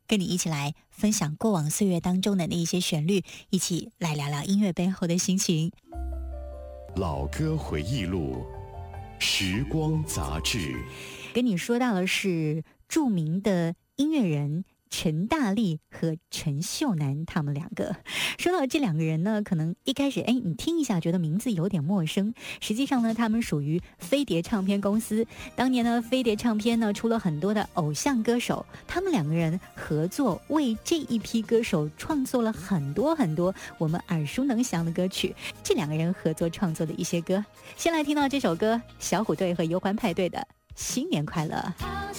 跟你一起来分享过往岁月当中的那一些旋律，一起来聊聊音乐背后的心情。 老歌回忆录，时光杂志。 跟你说到的是著名的音乐人陈大力和陈秀楠，他们两个。说到这两个人呢，可能一开始你听一下觉得名字有点陌生，实际上呢他们属于飞碟唱片公司。当年呢飞碟唱片呢出了很多的偶像歌手，他们两个人合作为这一批歌手创作了很多很多我们耳熟能详的歌曲。这两个人合作创作的一些歌，先来听到这首歌，小虎队和忧欢派对的新年快乐。